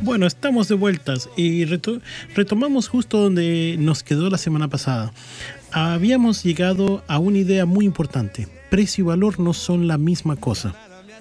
Bueno, estamos de vueltas y retomamos justo donde nos quedó la semana pasada. Habíamos llegado a una idea muy importante. Precio y valor no son la misma cosa.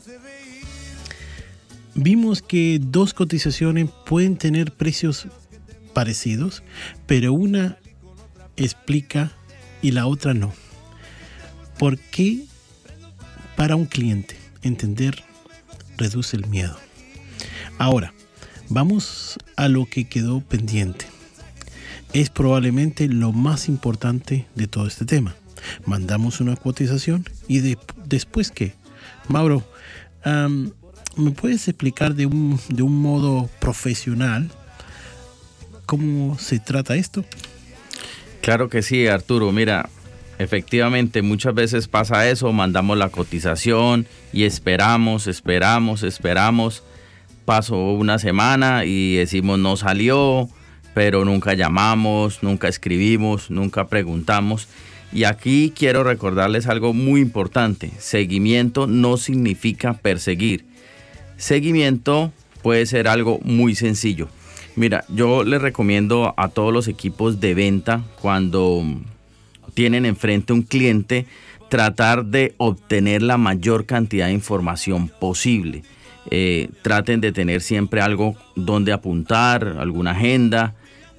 Vimos que dos cotizaciones pueden tener precios parecidos, pero una explica y la otra no. ¿Por qué para un cliente entender reduce el miedo? Ahora, vamos a lo que quedó pendiente. Es probablemente lo más importante de todo este tema. Mandamos una cotización y después ¿qué? Mauro, ¿me puedes explicar de un modo profesional cómo se trata esto? Claro que sí, Arturo. Mira, efectivamente muchas veces pasa eso, mandamos la cotización y esperamos. Pasó una semana y decimos no salió, pero nunca llamamos, nunca escribimos, nunca preguntamos. Y aquí quiero recordarles algo muy importante. Seguimiento no significa perseguir. Seguimiento puede ser algo muy sencillo. Mira, yo les recomiendo a todos los equipos de venta, cuando tienen enfrente un cliente, tratar de obtener la mayor cantidad de información posible. Traten de tener siempre algo donde apuntar, alguna agenda,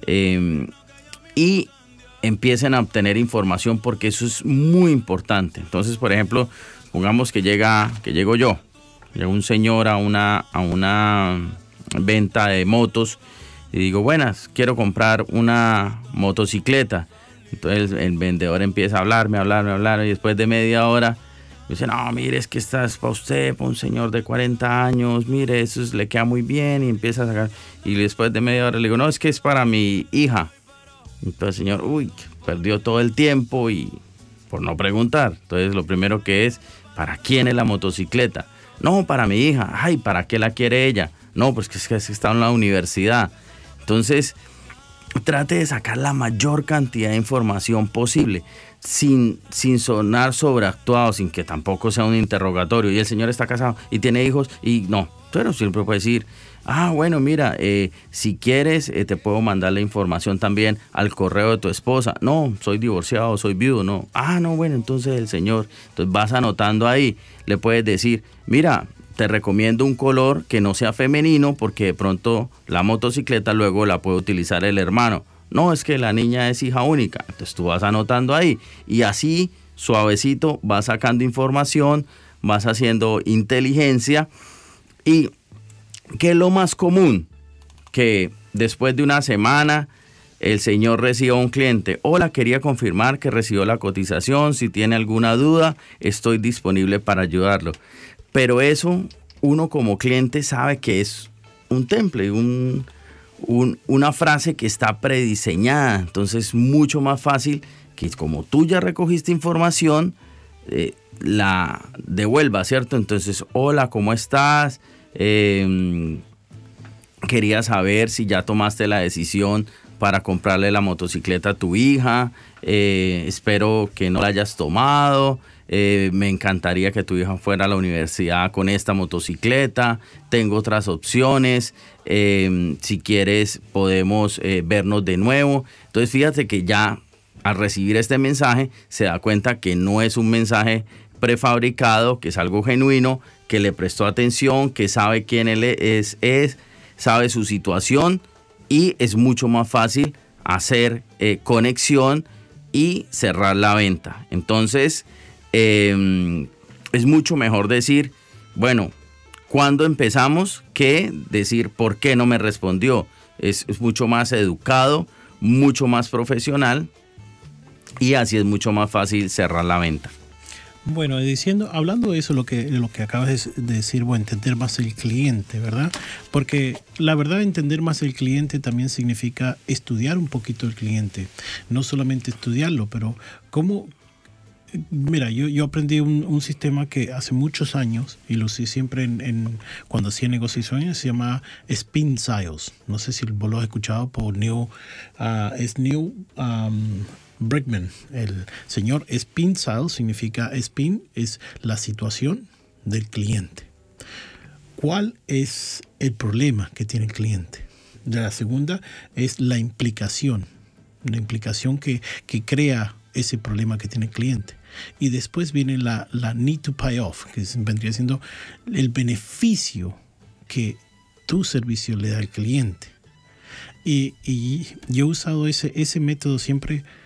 y empiecen a obtener información, porque eso es muy importante. Entonces, por ejemplo, pongamos que llego yo, llega un señor a una venta de motos y digo, buenas, quiero comprar una motocicleta. Entonces el vendedor empieza a hablarme y después de media hora me dice, no, mire, es que esta es para usted, para un señor de 40 años, mire, eso le queda muy bien, y empieza a sacar, y después de media hora le digo, no, es que es para mi hija. Entonces el señor, perdió todo el tiempo y por no preguntar. Entonces lo primero que es, ¿para quién es la motocicleta? No, para mi hija. Ay, ¿para qué la quiere ella? No, pues que está en la universidad. Entonces, trate de sacar la mayor cantidad de información posible, sin sonar sobreactuado, sin que tampoco sea un interrogatorio. Y el señor está casado y tiene hijos y no. Pero siempre puede decir, bueno, mira, si quieres te puedo mandar la información también al correo de tu esposa. No, soy divorciado, soy viudo, no. No, bueno, entonces el señor, entonces vas anotando ahí, le puedes decir, mira, te recomiendo un color que no sea femenino, porque de pronto la motocicleta luego la puede utilizar el hermano. No, es que la niña es hija única. Entonces tú vas anotando ahí y así suavecito vas sacando información, vas haciendo inteligencia. Y ¿qué es lo más común? Que después de una semana el señor reciba un cliente. Hola, quería confirmar que recibió la cotización. Si tiene alguna duda, estoy disponible para ayudarlo. Pero eso uno como cliente sabe que es un template, una frase que está prediseñada. Entonces es mucho más fácil que, como tú ya recogiste información, la devuelva, ¿cierto? Entonces, hola, ¿cómo estás? Quería saber si ya tomaste la decisión para comprarle la motocicleta a tu hija. Espero que no la hayas tomado. Me encantaría que tu hija fuera a la universidad con esta motocicleta. Tengo otras opciones. Si quieres podemos vernos de nuevo. Entonces fíjate que ya al recibir este mensaje se da cuenta que no es un mensaje prefabricado, que es algo genuino, que le prestó atención, que sabe quién él es, sabe su situación, y es mucho más fácil hacer conexión y cerrar la venta. Entonces es mucho mejor decir, bueno, ¿cuándo empezamos? Que decir, ¿por qué no me respondió? Es mucho más educado, mucho más profesional, y así es mucho más fácil cerrar la venta. Bueno, hablando de eso, lo que acabas de decir, bueno, entender más el cliente, ¿verdad? Porque la verdad, entender más el cliente también significa estudiar un poquito el cliente. No solamente estudiarlo, pero cómo. Mira, yo aprendí un sistema que hace muchos años, y lo usé siempre cuando hacía negociaciones, se llama Spin Sales. No sé si vos lo has escuchado por Neil Brickman. El señor Spin Sales significa spin, es la situación del cliente. cuál es el problema que tiene el cliente. La segunda es la implicación que crea ese problema que tiene el cliente. Y después viene la need to pay off, que vendría siendo el beneficio que tu servicio le da al cliente. Y yo he usado ese método siempre